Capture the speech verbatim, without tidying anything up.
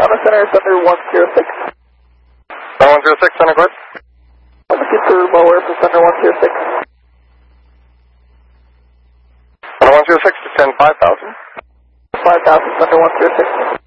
Honda Center, Thunder one zero six. Thunder one zero six, Center, go ahead. I'm looking for lower for Thunder one zero six. Thunder one zero six, descend five thousand. five thousand, Thunder one zero six.